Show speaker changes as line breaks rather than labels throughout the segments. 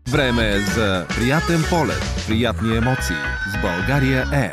Време е за приятен полет, приятни емоции с България Air.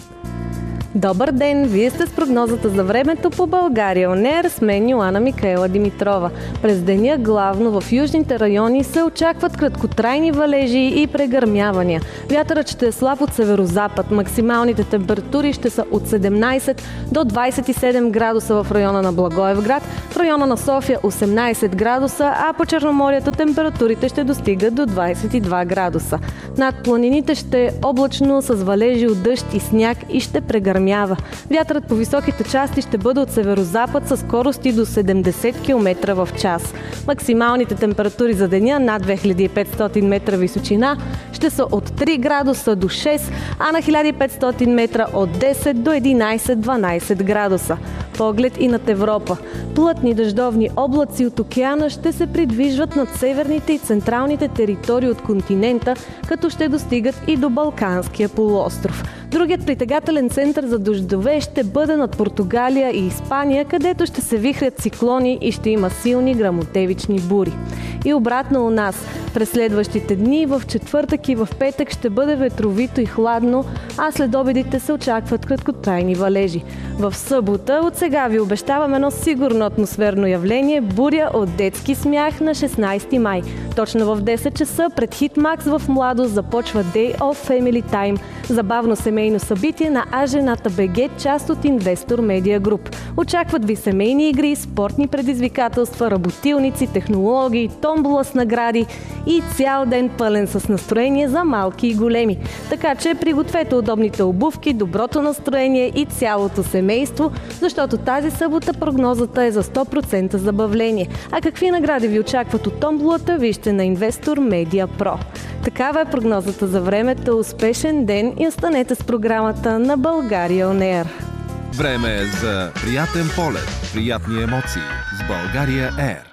Добър ден! Вие сте с прогнозата за времето по България On Air с мен Йоана Микаела Димитрова. През деня главно в южните райони се очакват краткотрайни валежи и прегърмявания. Вятърът ще е слаб от северозапад. Максималните температури ще са от 17 до 27 градуса в района на Благоевград, в района на София 18 градуса, а по Черноморието температурите ще достигат до 22 градуса. Над планините ще е облачно с валежи от дъжд и сняг и ще прегърмява. Вятърът по високите части ще бъде от северозапад с скорости до 70 км в час. Максималните температури за деня над 2500 метра височина ще са от 3 градуса до 6, а на 1500 метра от 10 до 11-12 градуса. Поглед и над Европа. Плътни дъждовни облаци от океана ще се придвижват над северните и централните територии от континента, като ще достигат и до Балканския полуостров. Другият притегателен център за дъждове ще бъде над Португалия и Испания, където ще се вихрят циклони и ще има силни гръмотевични бури. И обратно у нас. През следващите дни, в четвъртък и в петък ще бъде ветровито и хладно, а след обедите се очакват краткотрайни валежи. В събота от сега ви обещавам едно сигурно атмосферно явление – буря от детски смях на 16 май. Точно в 10 часа пред Хитмакс в Младост започва Day of Family Time – забавно семейно събитие на Жената БГ, част от Инвестор Медиа Груп. Очакват ви семейни игри, спортни предизвикателства, работилници, технологии, томбола с награди и цял ден пълен с настроение за малки и големи. Така че пригответе удобните обувки, доброто настроение и цялото семейство, защото тази събота прогнозата е за 100% забавление. А какви награди ви очакват от томболата, вижте на Инвестор Медиа Про. Такава е прогнозата за времето. Успешен ден и останете с програмата на България On Air.
Време е за приятен полет, приятни емоции с България Air.